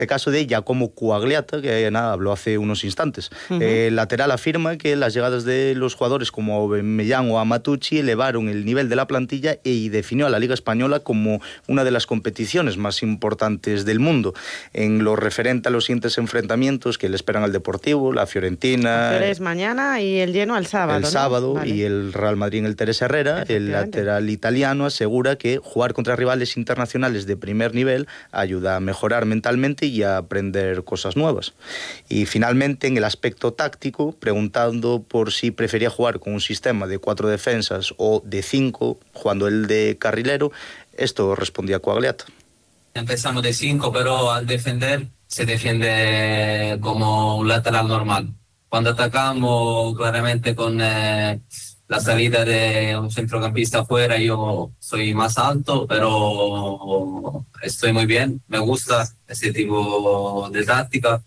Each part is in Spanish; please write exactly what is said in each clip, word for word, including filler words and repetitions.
El caso de Giacomo Quagliata, que nada, habló hace unos instantes. Uh-huh. El lateral afirma que las llegadas de los jugadores como Aubameyang o Amatucci elevaron el nivel de la plantilla y definió a la Liga Española como una de las competiciones más importantes del mundo. En lo referente a los siguientes enfrentamientos que le esperan al Deportivo, la Fiorentina... Pero es mañana y el lleno al sábado, El ¿no? sábado, vale. Y el Real Madrid en el Teresa Herrera. El lateral italiano asegura que jugar contra rivales internacionales de primer nivel ayuda a mejorar mentalmente y a aprender cosas nuevas. Y finalmente, en el aspecto táctico, preguntando por si prefería jugar con un sistema de cuatro defensas o de cinco, jugando el de carrilero, esto respondía Quagliata. Empezamos de cinco, pero al defender se defiende como un lateral normal. Cuando atacamos, claramente con eh, la salida de un centrocampista afuera, yo soy más alto, pero estoy muy bien. Me gusta ese tipo de táctica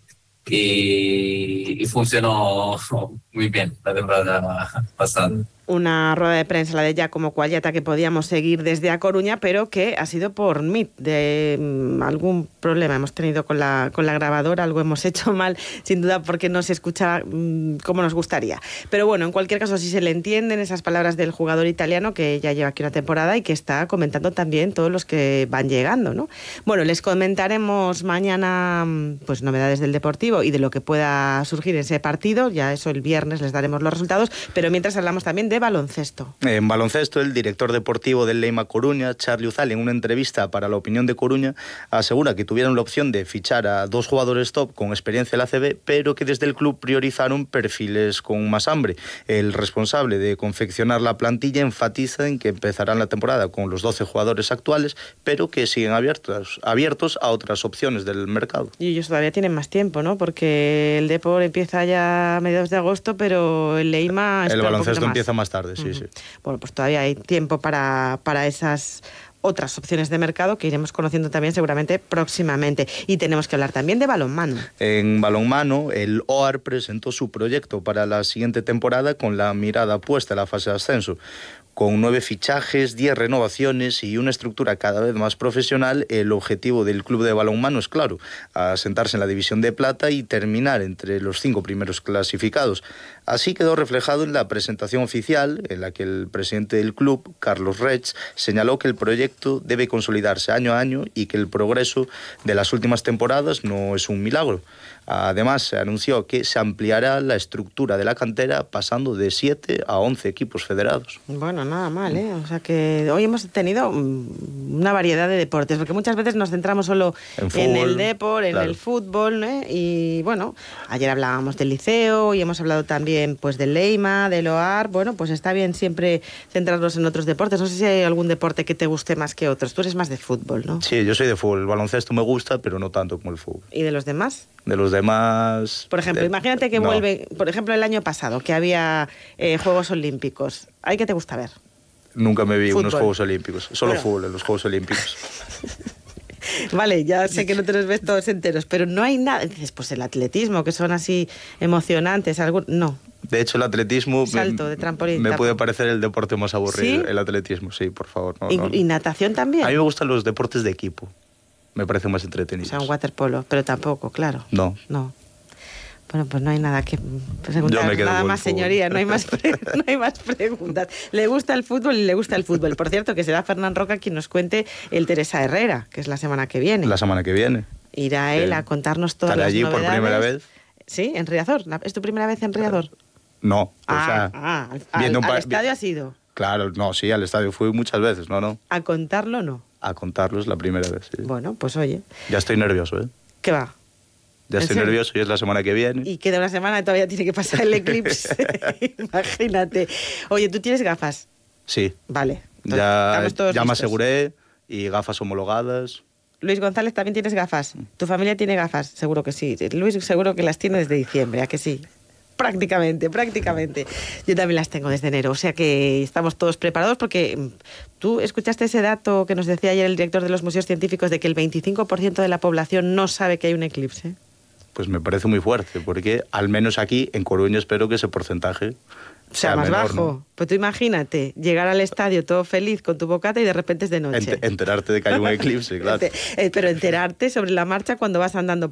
y, y funcionó muy bien la temporada pasada. Una rueda de prensa, la de Giacomo Quagliata, que podíamos seguir desde A Coruña, pero que ha sido por Meet, de um, algún problema hemos tenido con la, con la grabadora, algo hemos hecho mal, sin duda porque no se escucha um, como nos gustaría. Pero bueno, en cualquier caso, sí se le entienden esas palabras del jugador italiano, que ya lleva aquí una temporada y que está comentando también todos los que van llegando, ¿no? Bueno, les comentaremos mañana pues novedades del Deportivo y de lo que pueda surgir en ese partido, ya eso el viernes les daremos los resultados, pero mientras hablamos también de de baloncesto. En baloncesto, el director deportivo del Leima Coruña, Charlie Uzal, en una entrevista para La Opinión de Coruña, asegura que tuvieron la opción de fichar a dos jugadores top con experiencia en la A C B, pero que desde el club priorizaron perfiles con más hambre. El responsable de confeccionar la plantilla enfatiza en que empezarán la temporada con los doce jugadores actuales, pero que siguen abiertos, abiertos a otras opciones del mercado. Y ellos todavía tienen más tiempo, ¿no? Porque el Depor empieza ya a mediados de agosto, pero el Leima... El baloncesto empieza más tarde, sí, uh-huh. sí. Bueno, pues todavía hay tiempo para, para esas otras opciones de mercado que iremos conociendo también seguramente próximamente. Y tenemos que hablar también de balonmano. En balonmano, el O A R presentó su proyecto para la siguiente temporada con la mirada puesta en la fase de ascenso. Con nueve fichajes, diez renovaciones y una estructura cada vez más profesional, el objetivo del club de balonmano es claro, asentarse en la división de plata y terminar entre los cinco primeros clasificados. Así quedó reflejado en la presentación oficial, en la que el presidente del club, Carlos Reig, señaló que el proyecto debe consolidarse año a año y que el progreso de las últimas temporadas no es un milagro. Además, se anunció que se ampliará la estructura de la cantera pasando de siete a once equipos federados. Bueno, nada mal, ¿eh? O sea que hoy hemos tenido una variedad de deportes, porque muchas veces nos centramos solo en, fútbol, en el deporte, en claro. el fútbol, ¿no? Y bueno, ayer hablábamos del Liceo y hemos hablado también pues del Leima, del O A R. Bueno, pues está bien siempre centrarnos en otros deportes. No sé si hay algún deporte que te guste más que otros. Tú eres más de fútbol, ¿no? Sí, yo soy de fútbol. El baloncesto me gusta, pero no tanto como el fútbol. ¿Y de los demás? De los demás... Por ejemplo, de, imagínate que no. vuelve, por ejemplo, el año pasado, que había eh, Juegos Olímpicos. ¿Hay qué te gusta ver? Nunca me vi fútbol. unos Juegos Olímpicos. Solo bueno. fútbol en los Juegos Olímpicos. Vale, ya sé que no te los ves todos enteros, pero no hay nada... Dices, pues el atletismo, que son así emocionantes, algún... no. De hecho, el atletismo... Salto me, de trampolín. Me puede parecer el deporte más aburrido, ¿Sí? el atletismo, sí, por favor. No, ¿Y, no. ¿Y natación también? A mí me gustan los deportes de equipo. Me parecen más entretenidos. O sea, un waterpolo, pero tampoco, claro. No. No. Bueno, pues no hay nada que preguntar, nada más, señoría, no hay más, pre- no hay más preguntas. Le gusta el fútbol y le gusta el fútbol. Por cierto, que será Fernán Roca quien nos cuente el Teresa Herrera, que es la semana que viene. La semana que viene. Irá él eh, a contarnos todas las allí novedades. ¿Por primera vez? Sí, en Riazor. ¿Es tu primera vez en Riazor? No, ah, o sea... Ah, al, al, par... al estadio has ido. Claro, no, sí, al estadio fui muchas veces, no, no. ¿A contarlo no? A contarlo es la primera vez, sí. Bueno, pues oye. Ya estoy nervioso, ¿eh? ¿Qué va? Ya estoy serio? nervioso y es la semana que viene. Y queda una semana y todavía tiene que pasar el eclipse. Imagínate. Oye, ¿tú tienes gafas? Sí. Vale. Ya, ya me aseguré y gafas homologadas. Luis González, ¿también tienes gafas? ¿Tu familia tiene gafas? Seguro que sí. Luis seguro que las tiene desde diciembre, ¿a que sí? Prácticamente, prácticamente. Yo también las tengo desde enero, o sea que estamos todos preparados porque tú escuchaste ese dato que nos decía ayer el director de los museos científicos de que el veinticinco por ciento de la población no sabe que hay un eclipse. Pues me parece muy fuerte, porque al menos aquí en Coruña espero que ese porcentaje sea, sea más menor, bajo. ¿No? Pues tú imagínate, llegar al estadio todo feliz con tu bocata y de repente es de noche. Ent- enterarte de que hay un eclipse, claro. Pero enterarte sobre la marcha cuando vas andando por